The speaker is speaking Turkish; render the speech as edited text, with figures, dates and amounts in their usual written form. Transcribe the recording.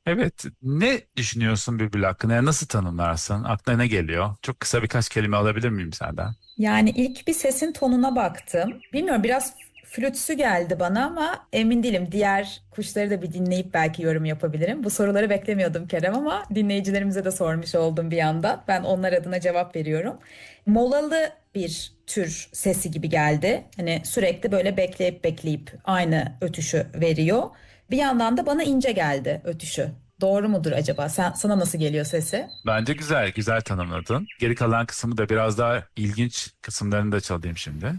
Evet. Ne düşünüyorsun Bülbül hakkında? Yani nasıl tanımlarsın? Aklına ne geliyor? Çok kısa birkaç kelime alabilir miyim senden? Yani ilk bir sesin tonuna baktım. Bilmiyorum, biraz flütsü geldi bana ama emin değilim. Diğer kuşları da bir dinleyip belki yorum yapabilirim. Bu soruları beklemiyordum Kerem ama dinleyicilerimize de sormuş oldum bir yandan. Ben onlar adına cevap veriyorum. Molalı bir tür sesi gibi geldi. Hani sürekli böyle bekleyip bekleyip aynı ötüşü veriyor. Bir yandan da bana ince geldi ötüşü. Doğru mudur acaba? Sana nasıl geliyor sesi? Bence güzel, güzel tanımladın. Geri kalan kısmı da biraz daha ilginç kısımlarını da çalayım şimdi.